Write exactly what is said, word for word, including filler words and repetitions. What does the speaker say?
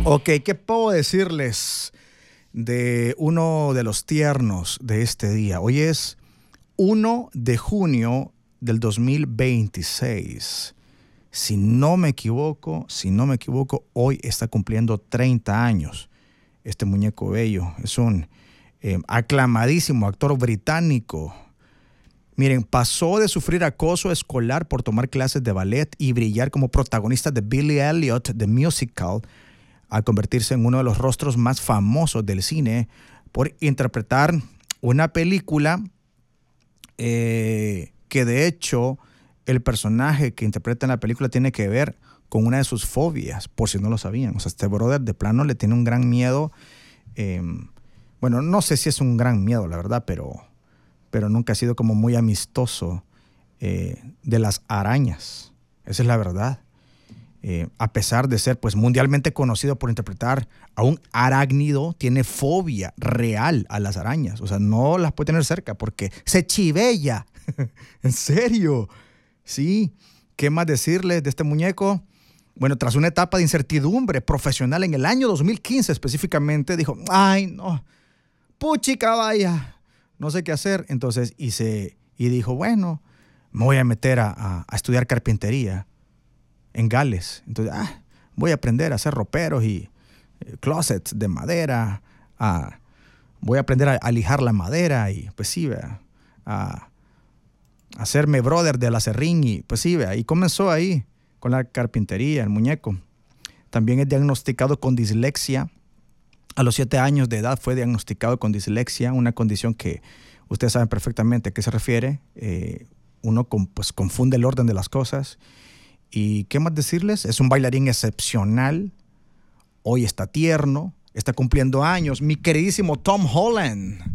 Ok, ¿qué puedo decirles de uno de los tiernos de este día? Hoy es primero de junio del dos mil veintiséis. Si no me equivoco, si no me equivoco, hoy está cumpliendo treinta años. Este muñeco bello es un eh, aclamadísimo actor británico. Miren, pasó de sufrir acoso escolar por tomar clases de ballet y brillar como protagonista de Billy Elliot, The Musical, a convertirse en uno de los rostros más famosos del cine por interpretar una película eh, que de hecho el personaje que interpreta en la película tiene que ver con una de sus fobias, por si no lo sabían. O sea, este brother de plano le tiene un gran miedo. Eh, bueno, no sé si es un gran miedo, la verdad, pero, pero nunca ha sido como muy amistoso eh, de las arañas. Esa es la verdad. Eh, a pesar de ser pues mundialmente conocido por interpretar a un arácnido, tiene fobia real a las arañas. O sea, no las puede tener cerca porque se chivella. ¿En serio? Sí. ¿Qué más decirles de este muñeco? Bueno, tras una etapa de incertidumbre profesional en el año dos mil quince específicamente, dijo, ay, no, puchica vaya, no sé qué hacer. Entonces, y, se, y dijo, bueno, me voy a meter a, a, a estudiar carpintería en Gales. Entonces, ah, voy a aprender a hacer roperos y eh, closets de madera. Ah, voy a aprender a, a lijar la madera y, pues sí, vea, a, a hacerme brother del acerrín y, pues sí, vea. Y comenzó ahí con la carpintería, el muñeco. También es diagnosticado con dislexia. A los siete años de edad fue diagnosticado con dislexia, una condición que ustedes saben perfectamente a qué se refiere. Eh, uno con, pues, confunde el orden de las cosas. ¿Y qué más decirles? Es un bailarín excepcional. Hoy está tierno, está cumpliendo años. Mi queridísimo Tom Holland.